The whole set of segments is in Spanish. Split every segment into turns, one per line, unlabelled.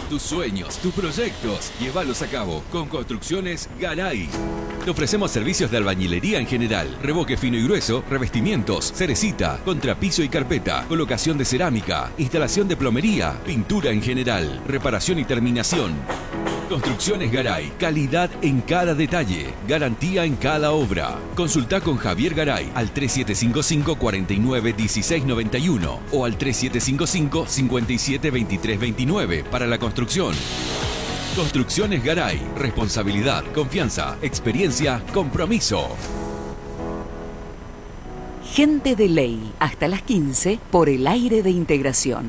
tus sueños, tus proyectos. Llévalos a cabo con Construcciones Garay. Te ofrecemos servicios de albañilería en general, revoque fino y grueso, revestimientos, cerecita, contrapiso y carpeta, colocación de cerámica, instalación de plomería, pintura en general, reparación y terminación. Construcciones Garay, calidad en cada detalle, garantía en cada obra. Consulta con Javier Garay al 3755 49 16 91 o al 3755 57 23 29 para la construcción. Construcciones Garay, responsabilidad, confianza, experiencia, compromiso.
Gente de Ley, hasta las 15 por el aire de integración.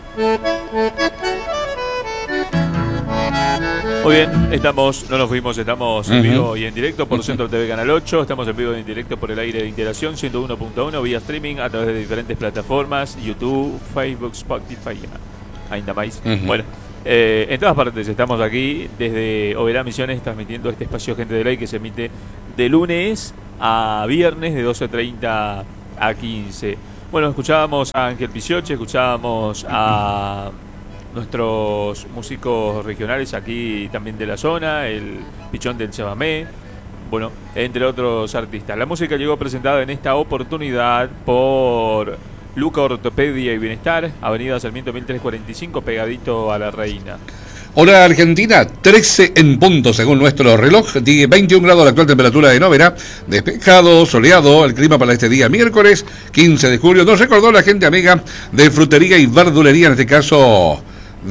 Muy bien, no nos fuimos, estamos en vivo y en directo por Centro TV Canal 8, estamos en vivo y en directo por el aire de integración 101.1 vía streaming a través de diferentes plataformas, YouTube, Facebook, Spotify, ainda más. Bueno, en todas partes estamos aquí desde Oberá Misiones transmitiendo este espacio Gente de Ley que se emite de lunes a viernes de 12:30 a 15. Bueno, escuchábamos a Ángel Picioche, escuchábamos a nuestros músicos regionales aquí también de la zona, el Pichón del Chamamé, bueno, entre otros artistas. La música llegó presentada en esta oportunidad por Luca Ortopedia y Bienestar, Avenida Sarmiento 1345, pegadito a la Reina.
Hola Argentina, 13 en punto según nuestro reloj, 21 grados la actual temperatura de Oberá, despejado, soleado, el clima para este día miércoles 15 de julio. Nos recordó la gente amiga de frutería y verdulería, en este caso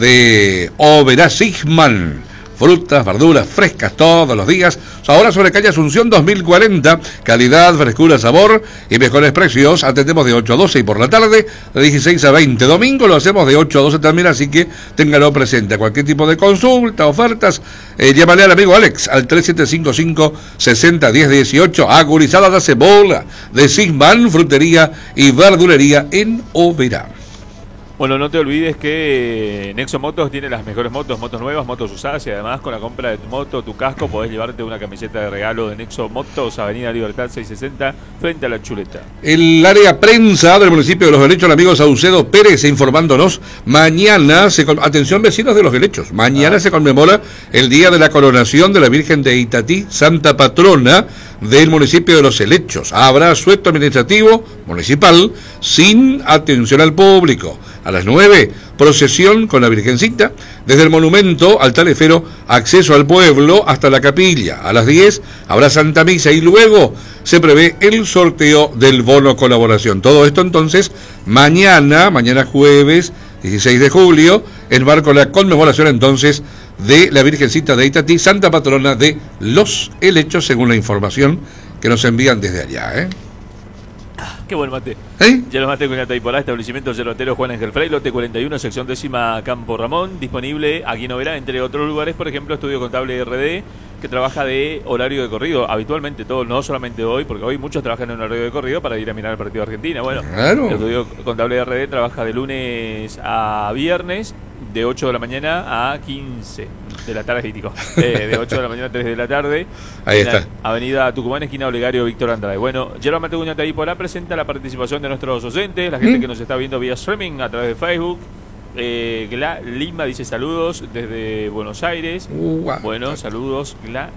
de Oberá Sigman. Frutas, verduras frescas todos los días. Ahora sobre calle Asunción 2040. Calidad, frescura, sabor y mejores precios. Atendemos de 8 a 12 y por la tarde de 16 a 20. Domingo lo hacemos de 8 a 12 también, así que téngalo presente. Cualquier tipo de consulta, ofertas, llámale al amigo Alex al 3755 60 10 18. Agurizada de cebolla de Sigman, frutería y verdulería en Oberá.
Bueno, no te olvides que Nexo Motos tiene las mejores motos nuevas, motos usadas y además con la compra de tu moto, tu casco, podés llevarte una camiseta de regalo de Nexo Motos, Avenida Libertad 660, frente a la Chuleta.
El área prensa del municipio de Los Helechos, el amigo Saucedo Pérez informándonos, mañana, atención vecinos de Los Helechos, mañana se conmemora el día de la coronación de la Virgen de Itatí, Santa Patrona del municipio de Los Helechos. Habrá asueto administrativo municipal sin atención al público. A las 9, procesión con la Virgencita, desde el monumento al Talefero, acceso al pueblo hasta la capilla. A las 10 habrá Santa Misa y luego se prevé el sorteo del bono colaboración. Todo esto entonces mañana jueves 16 de julio, en marco de la conmemoración entonces de la Virgencita de Itatí, Santa Patrona de Los Helechos, según la información que nos envían desde allá,
Qué buen mate. Ya los mate con la Taipolá, establecimiento yerbatero Juan Ángel Frey, lote 41, sección 10ª, Campo Ramón, disponible aquí en Oberá, entre otros lugares, por ejemplo, Estudio Contable RD, que trabaja de horario de corrido, habitualmente todos, no solamente hoy, porque hoy muchos trabajan en horario de corrido para ir a mirar el partido de Argentina. Bueno, claro. El Estudio Contable RD trabaja de lunes a viernes, de 8 de la mañana a 15 de la tarde, de 8 de la mañana a 3 de la tarde.
Ahí está.
Avenida Tucumán, esquina Olegario, Víctor Andrade. Bueno, Yerba Mate Cuñata y Porá presenta la participación de nuestros oyentes, la gente que nos está viendo vía streaming a través de Facebook. Lima dice saludos desde Buenos Aires. Bueno, saludos,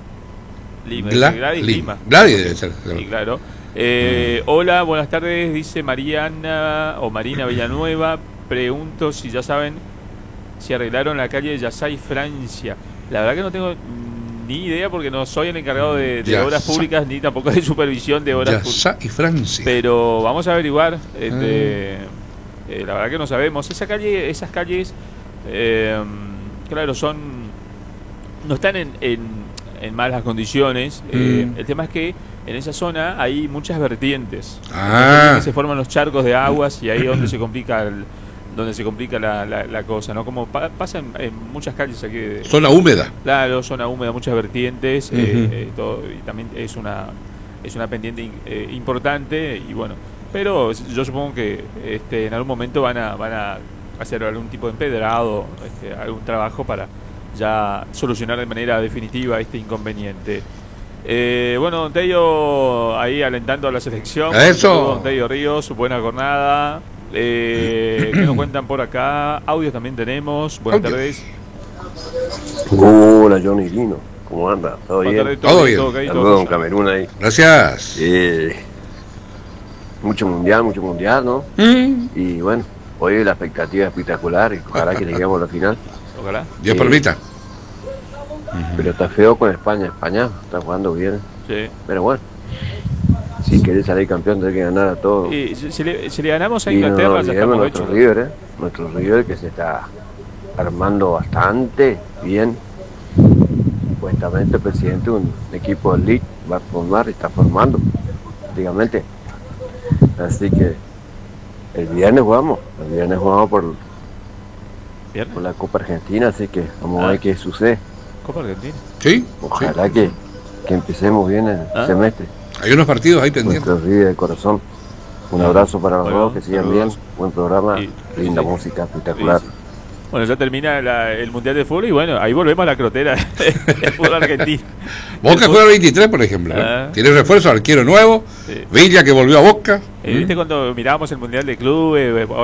Gladys Lima.
Gladys debe ser.
Sí, claro. Hola, buenas tardes, dice Mariana o Marina Villanueva. Pregunto si ya saben si arreglaron la calle Yassay Francia. La verdad que no tengo ni idea porque no soy el encargado de obras públicas ni tampoco de supervisión de obras públicas.
Yassay Francia.
Pero vamos a averiguar. La verdad que no sabemos. Esas calles, claro, no están en malas condiciones. El tema es que en esa zona hay muchas vertientes. Se forman los charcos de aguas y ahí es donde se complica la cosa, ¿no? Como pasa en muchas calles aquí.
Zona húmeda. Claro,
zona húmeda, muchas vertientes, todo, y también es una pendiente importante y bueno. Pero yo supongo que en algún momento van a hacer algún tipo de empedrado, algún trabajo para ya solucionar de manera definitiva este inconveniente. Bueno, Don Tello ahí alentando a la selección.
Eso.
Don Tello Ríos, buena jornada. ¿Qué nos cuentan por acá? Audios también tenemos. Buenas tardes.
Hola, Johnny Lino. ¿Cómo anda? ¿Todo bien?
Todo bien.
Saludos con Camerún ahí.
Gracias.
Mucho mundial, ¿no? Y bueno, hoy la expectativa es espectacular y ojalá que lleguemos a la final.
Ojalá.
Dios permita.
Pero está feo con España. España está jugando bien.
Sí.
Pero bueno, si querés salir campeón tenés que ganar a todos.
Y si le ganamos a
Y no
Inglaterra,
nos
ya
olvidemos
estamos
nuestro
hechos.
River, nuestro River que se está armando bastante bien. Supuestamente el presidente de un equipo de League va a formar y está formando, prácticamente. Así que el viernes jugamos por
¿Viernes?
la Copa Argentina, así que vamos a ver qué sucede.
Copa Argentina.
¿Sí?
Ojalá que empecemos bien el semestre.
Hay unos partidos ahí pendientes.
Nuestro River de corazón. Un abrazo para los
Bueno,
dos, que sigan
saludos.
bien. Buen programa, linda
sí.
música, espectacular.
Sí. Bueno, ya termina el Mundial de Fútbol y bueno, ahí volvemos a la crotera del fútbol argentino.
Boca juega el 23, por ejemplo.
Ah.
Tiene refuerzo, arquero nuevo.
Sí.
Villa que volvió a Boca.
¿Viste cuando mirábamos el Mundial de Clubes?